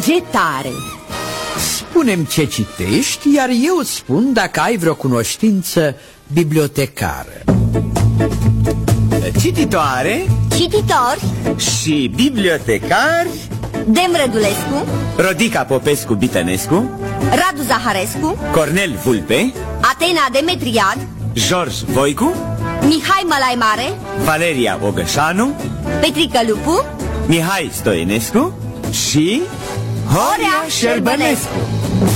Ce tare! Spune-mi ce citești, iar eu îți spun dacă ai vreo cunoștință bibliotecară. Cititoare Cititori și bibliotecari: Dem Rădulescu, Rodica Popescu-Bitănescu, Radu Zaharescu, Cornel Vulpe, Atena Demetriad, George Voicu, Mihai Mălaimare, Valeria Ogășanu, Petrică Lupu, Mihai Stoienescu și Horia Șerbănescu.